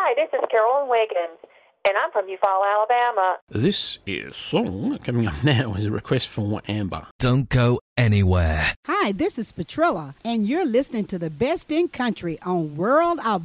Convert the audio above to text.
Hi, this is Carolyn Wiggins, and I'm from Eufaula, Alabama. This is Song. Coming up now is a request for Amber. Don't go anywhere. Hi, this is Petrilla, and you're listening to the best in country on World of